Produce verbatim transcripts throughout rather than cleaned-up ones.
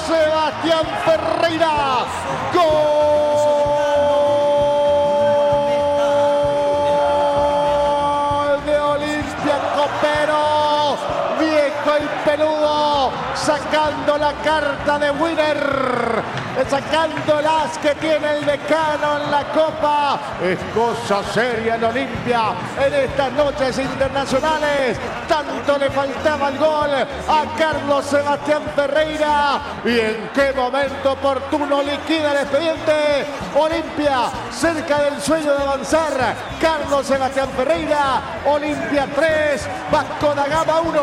Sebastián Ferreira. Gol de Olimpia Copero. Viejo y peludo, sacando la carta de winner, sacando las que tiene el decano en la Copa. Es cosa seria en Olimpia en estas noches internacionales. Tanto le faltaba el gol a Carlos Sebastián Ferreira. Y en qué momento oportuno liquida el expediente. Olimpia cerca del sueño de avanzar. Carlos Sebastián Ferreira. Olimpia tres, Vasco da Gama uno.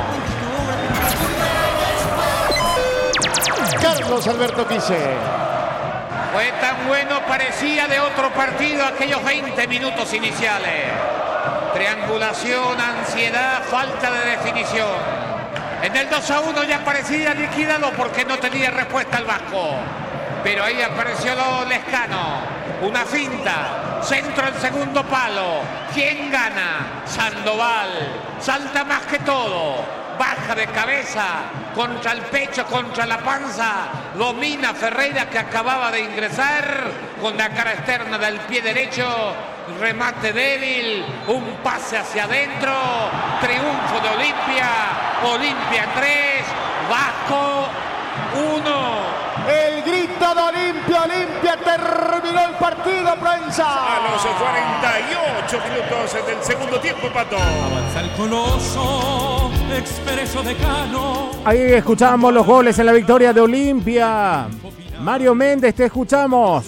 Carlos Alberto Quise. Fue tan bueno, parecía de otro partido aquellos veinte minutos iniciales. Triangulación, ansiedad, falta de definición. En el dos a uno ya parecía liquidado porque no tenía respuesta el Vasco. Pero ahí apareció Lescano. Una finta. Centro al segundo palo. ¿Quién gana? Sandoval. Salta más que todo. Baja de cabeza, contra el pecho, contra la panza, domina Ferreira, que acababa de ingresar con la cara externa del pie derecho, remate débil, un pase hacia adentro, triunfo de Olimpia, Olimpia tres, Vasco uno. El grito de Olimpia, Olimpia terminó el partido, prensa. A los cuarenta y ocho minutos del segundo tiempo, Pato. Avanza el coloso, expreso decano. Ahí escuchamos los goles en la victoria de Olimpia. Mario Méndez, te escuchamos.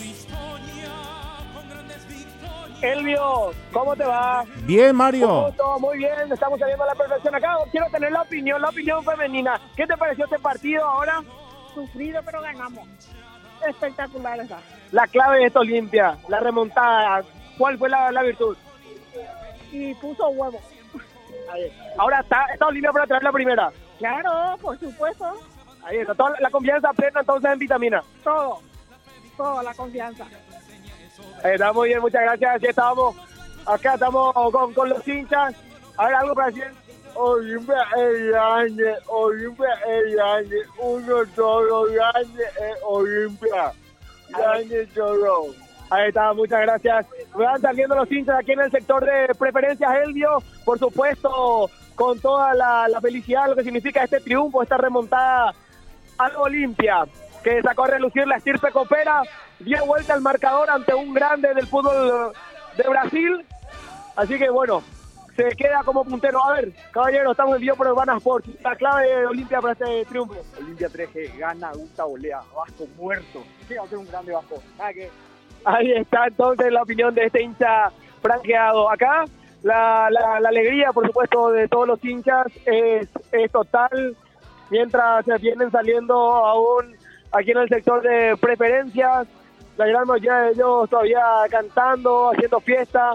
Elvio, ¿cómo te va? Bien, Mario. Todo muy bien, estamos saliendo a la perfección acá. Quiero tener la opinión, la opinión femenina. ¿Qué te pareció este partido ahora? Sufrido, pero ganamos. Espectacular esa. La clave de esta Olimpia, la remontada. ¿Cuál fue la, la virtud? Y puso huevo. Ahí. Ahora está, está Olimpia para traer la primera. Claro, por supuesto. Ahí está, toda la, la confianza plena entonces en vitamina. Todo, toda la confianza. Ahí está, muy bien, muchas gracias. Aquí estamos, acá estamos con, con los hinchas. A ver, algo para decir. Olimpia es grande, Olimpia es grande, uno solo grande es Olimpia, grande solo. Ahí está, muchas gracias. Van saliendo los hinchas aquí en el sector de preferencias Elvio, por supuesto, con toda la, la felicidad, lo que significa este triunfo, esta remontada al Olimpia, que sacó a relucir la estirpe copera, dio vuelta al marcador ante un grande del fútbol de Brasil, así que bueno, se queda como puntero. A ver, caballero, estamos en vivo por Urbana Sports. La clave de Olimpia para este triunfo. Olimpia tres G, gana, gusta, volea. Vasco muerto. Sí, va a ser un grande Vasco. ¿Sabes qué? Ahí está entonces la opinión de este hincha franqueado. Acá la, la, la alegría, por supuesto, de todos los hinchas es, es total. Mientras se vienen saliendo aún aquí en el sector de preferencias, la gran mayoría de ellos todavía cantando, haciendo fiesta.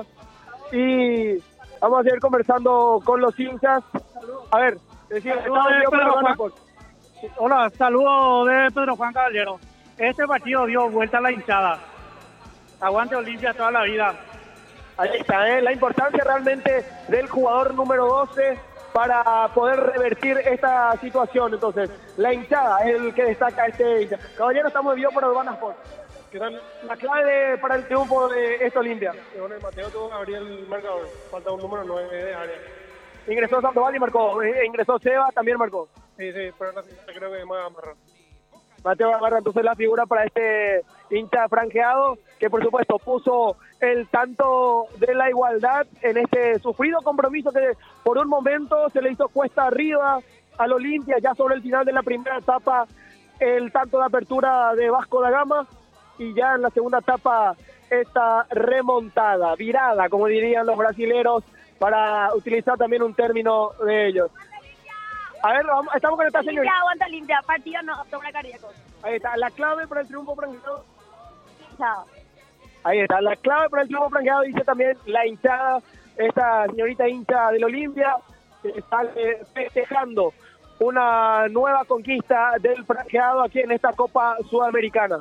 Y vamos a seguir conversando con los hinchas. A ver, decir, saludos de Pedro Juan. Hola, saludos de Pedro Juan Caballero. Este partido dio vuelta a la hinchada. Aguante Olimpia toda la vida. Ahí está, ¿eh? La importancia realmente del jugador número doce para poder revertir esta situación. Entonces, la hinchada es el que destaca este hincha. Caballero, estamos en vivo por Urbana Sports. ¿Qué tal? La clave de, para el triunfo de esta Olimpia. Bueno, el Mateo tuvo que abrir el marcador. Falta un número nueve de área. Ingresó Sandoval y marcó. Eh, ingresó Seba, también marcó. Sí, sí, pero la creo que más amarra. Mateo agarra entonces la figura para este hincha franqueado, que por supuesto puso el tanto de la igualdad en este sufrido compromiso que por un momento se le hizo cuesta arriba al Olimpia, ya sobre el final de la primera etapa, el tanto de apertura de Vasco da Gama, y ya en la segunda etapa esta remontada, virada, como dirían los brasileros, para utilizar también un término de ellos. A ver, vamos, estamos con esta señorita. Limpia, aguanta limpia, partido no, toma cardíaco. Ahí está, la clave para el triunfo franqueado. Chao. Ahí está, la clave para el triunfo franqueado, dice también la hinchada, esta señorita hincha del Olimpia, que está eh, festejando una nueva conquista del franqueado aquí en esta Copa Sudamericana.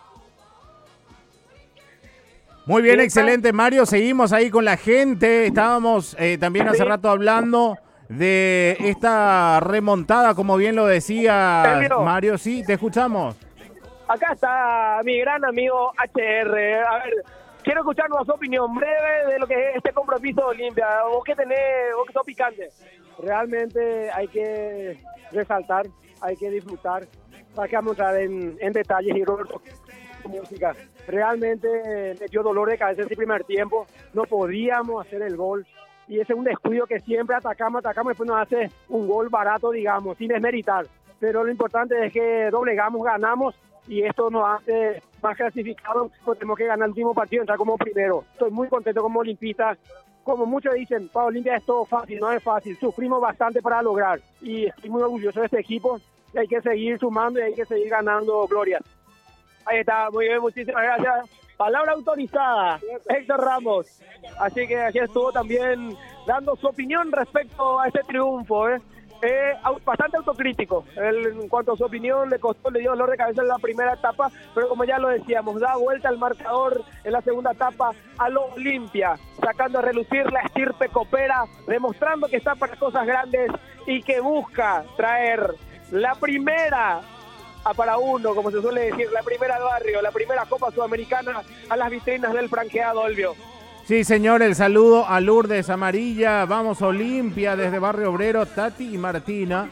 Muy bien, excelente, Mario. Seguimos ahí con la gente. Estábamos eh, también hace Sí. rato hablando de esta remontada, como bien lo decía Elvio. Mario. Sí, te escuchamos. Acá está mi gran amigo H R. A ver, quiero escuchar su opinión breve de lo que es este compromiso de Olimpia. ¿Vos qué tenés, vos que sos picante? Realmente hay que resaltar, hay que disfrutar. Para que vamos a entrar en, en detalles y Roberto, música. Realmente me dio dolor de cabeza ese primer tiempo. No podíamos hacer el gol. Y ese es un descuido que siempre atacamos, atacamos y después nos hace un gol barato, digamos, sin desmeritar. Pero lo importante es que doblegamos, ganamos y esto nos hace más clasificados. Pues tenemos que ganar el último partido, entrar como primero. Estoy muy contento como olimpista. Como muchos dicen, para Olimpia es todo fácil, no es fácil. Sufrimos bastante para lograr y estoy muy orgulloso de este equipo. Y hay que seguir sumando y hay que seguir ganando glorias. Ahí está, muy bien, muchísimas gracias. Palabra autorizada, Héctor Ramos. Así que aquí estuvo también dando su opinión respecto a este triunfo. ¿eh? Eh, bastante autocrítico. Él, en cuanto a su opinión, le costó, le dio dolor de cabeza en la primera etapa, pero como ya lo decíamos, da vuelta al marcador en la segunda etapa a lo Olimpia, sacando a relucir la estirpe copera, demostrando que está para cosas grandes y que busca traer la primera a para uno, como se suele decir, la primera al barrio, la primera Copa Sudamericana a las vitrinas del franqueado, Elvio. Sí, señor, el saludo a Lourdes Amarilla. Vamos Olimpia desde Barrio Obrero. Tati y Martina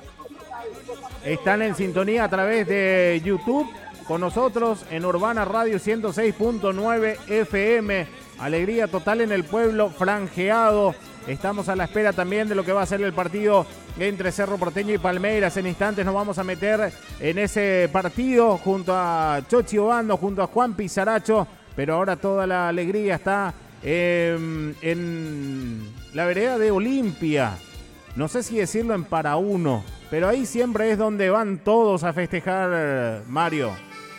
están en sintonía a través de YouTube con nosotros en Urbana Radio ciento seis punto nueve F M. Alegría total en el pueblo franjeado. Estamos a la espera también de lo que va a ser el partido entre Cerro Porteño y Palmeiras. En instantes nos vamos a meter en ese partido junto a Chochi Obando, junto a Juan Pizaracho. Pero ahora toda la alegría está eh, en la vereda de Olimpia. No sé si decirlo en para uno, pero ahí siempre es donde van todos a festejar, Mario.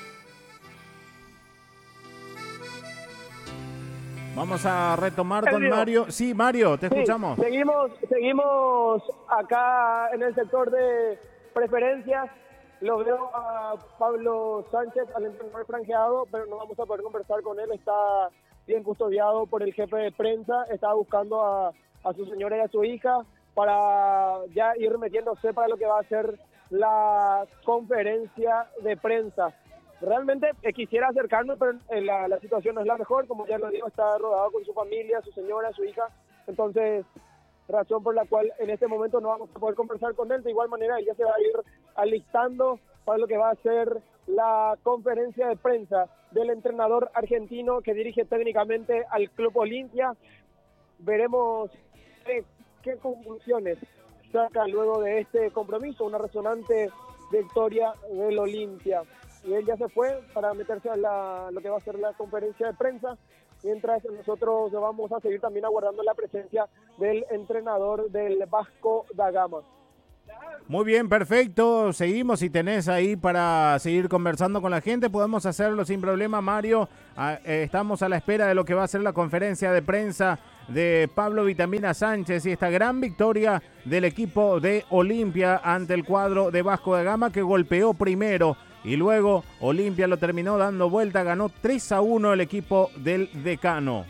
Vamos a retomar con Mario. Sí, Mario, te sí, escuchamos. Seguimos, seguimos acá en el sector de preferencias. Lo veo a Pablo Sánchez, al entrenador franjeado, pero no vamos a poder conversar con él. Está bien custodiado por el jefe de prensa. Está buscando a, a su señora y a su hija para ya ir metiéndose para lo que va a ser la conferencia de prensa. Realmente eh, quisiera acercarme, pero eh, la, la situación no es la mejor. Como ya lo digo, está rodado con su familia, su señora, su hija. Entonces, razón por la cual en este momento no vamos a poder conversar con él. De igual manera, ella se va a ir alistando para lo que va a ser la conferencia de prensa del entrenador argentino que dirige técnicamente al Club Olimpia. Veremos qué, qué conclusiones saca luego de este compromiso, una resonante victoria del Olimpia. Y él ya se fue para meterse a la, lo que va a ser la conferencia de prensa, mientras nosotros vamos a seguir también aguardando la presencia del entrenador del Vasco da Gama. Muy bien, perfecto. Seguimos, si tenés ahí para seguir conversando con la gente, podemos hacerlo sin problema, Mario. Ah, eh, estamos a la espera de lo que va a ser la conferencia de prensa de Pablo Vitamina Sánchez y esta gran victoria del equipo de Olimpia ante el cuadro de Vasco da Gama, que golpeó primero y luego Olimpia lo terminó dando vuelta, ganó tres a uno el equipo del Decano.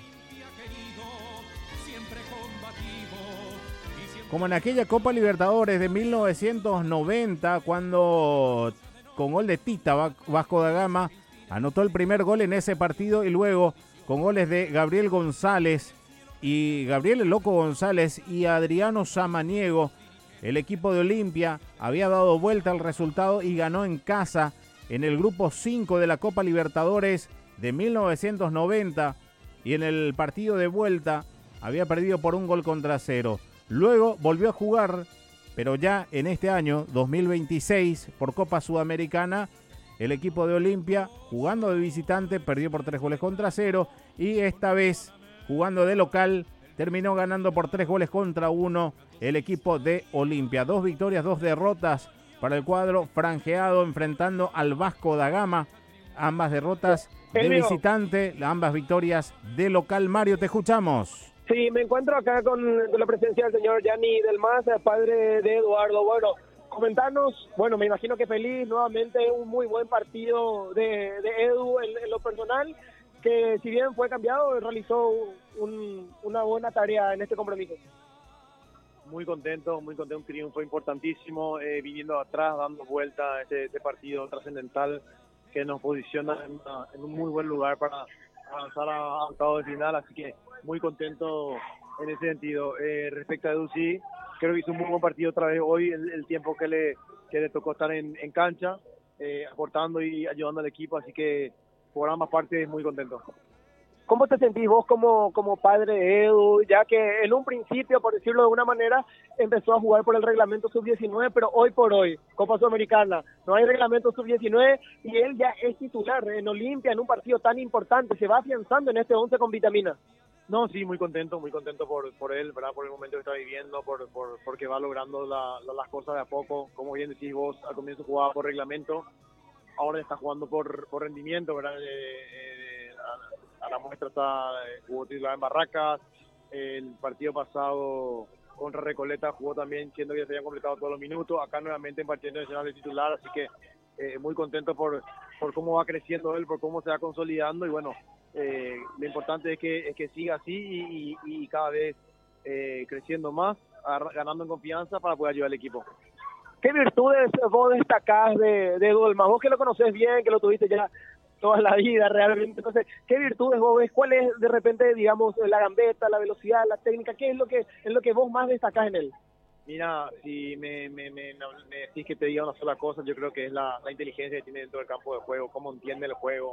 Como en aquella Copa Libertadores de mil novecientos noventa, cuando con gol de Tita Vasco da Gama anotó el primer gol en ese partido, y luego con goles de Gabriel González y Gabriel el Loco González y Adriano Samaniego, el equipo de Olimpia había dado vuelta al resultado y ganó en casa en el grupo cinco de la Copa Libertadores de mil novecientos noventa, y en el partido de vuelta había perdido por un gol contra cero. Luego volvió a jugar, pero ya en este año, dos mil veintiséis, por Copa Sudamericana, el equipo de Olimpia, jugando de visitante, perdió por tres goles contra cero, y esta vez, jugando de local, terminó ganando por tres goles contra uno el equipo de Olimpia. Dos victorias, dos derrotas para el cuadro franjeado, enfrentando al Vasco da Gama. Ambas derrotas de visitante, ambas victorias de local. Mario, te escuchamos. Sí, me encuentro acá con, con la presencia del señor Gianni Del Mas, padre de Eduardo. Bueno, comentarnos, bueno, me imagino que feliz, nuevamente un muy buen partido de, de Edu en, en lo personal, que si bien fue cambiado, realizó un, una buena tarea en este compromiso. muy contento, muy contento, un triunfo importantísimo, eh, viniendo atrás, dando vuelta a este, este partido trascendental que nos posiciona en, una, en un muy buen lugar para avanzar a octavos de final, así que muy contento en ese sentido. Eh, respecto a Edu, sí, creo que hizo un muy buen partido otra vez hoy, el, el tiempo que le, que le tocó estar en, en cancha, eh, aportando y ayudando al equipo, así que por ambas partes muy contento. ¿Cómo te sentís vos como, como padre de Edu, ya que en un principio, por decirlo de alguna manera, empezó a jugar por el reglamento sub diecinueve, pero hoy por hoy, Copa Sudamericana, no hay reglamento sub diecinueve y él ya es titular en Olimpia en un partido tan importante, se va afianzando en este once con Vitamina? No, sí, muy contento, muy contento por, por él, ¿verdad? Por el momento que está viviendo, por, por porque va logrando la, la, las cosas de a poco. Como bien decís vos, al comienzo jugaba por reglamento, ahora está jugando por, por rendimiento, ¿verdad? Eh, eh, a, a la muestra está, eh, jugó titular en Barracas, el partido pasado contra Recoleta jugó también, siendo que ya se habían completado todos los minutos, acá nuevamente en partido internacional de titular, así que eh, muy contento por, por cómo va creciendo él, por cómo se va consolidando y bueno, eh, lo importante es que, es que siga así y, y, y cada vez eh, creciendo más, ganando en confianza para poder ayudar al equipo. ¿Qué virtudes vos destacás de, de Edu Delmas? Vos que lo conocés bien, que lo tuviste ya toda la vida realmente, entonces, ¿qué virtudes vos ves? ¿Cuál es de repente, digamos, la gambeta, la velocidad, la técnica? ¿Qué es lo que es lo que vos más destacás en él? Mira, si me, me, me, me decís que te diga una sola cosa, yo creo que es la, la inteligencia que tiene dentro del campo de juego, cómo entiende el juego,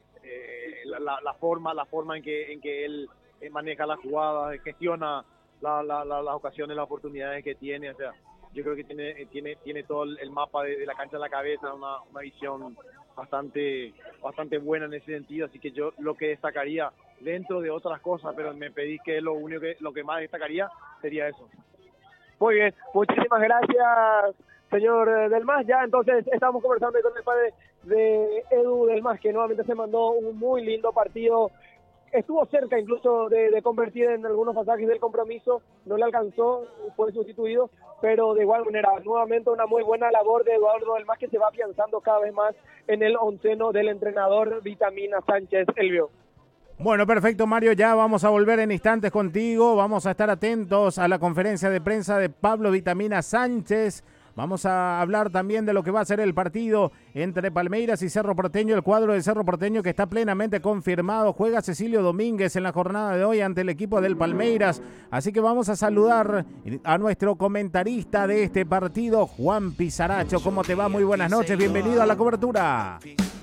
eh, la, la, la forma la forma en que en que él maneja las jugadas, gestiona la, la, la, las ocasiones, las oportunidades que tiene, o sea, yo creo que tiene tiene tiene todo el mapa de, de la cancha en la cabeza, una, una visión bastante bastante buena en ese sentido, así que yo lo que destacaría dentro de otras cosas, pero me pedís que lo único que lo que más destacaría sería eso. Muy bien, muchísimas gracias, señor Delmas. Ya entonces estamos conversando con el padre de Edu Delmas, que nuevamente se mandó un muy lindo partido. Estuvo cerca incluso de, de convertir en algunos pasajes del compromiso, no le alcanzó, fue sustituido, pero de igual manera, nuevamente una muy buena labor de Eduardo Delmas, que se va afianzando cada vez más en el onceno del entrenador Vitamina Sánchez Elvio. Bueno, perfecto, Mario, ya vamos a volver en instantes contigo, vamos a estar atentos a la conferencia de prensa de Pablo Vitamina Sánchez. Vamos a hablar también de lo que va a ser el partido entre Palmeiras y Cerro Porteño, el cuadro de Cerro Porteño que está plenamente confirmado. Juega Cecilio Domínguez en la jornada de hoy ante el equipo del Palmeiras. Así que vamos a saludar a nuestro comentarista de este partido, Juan Pizaracho. ¿Cómo te va? Muy buenas noches, bienvenido a la cobertura.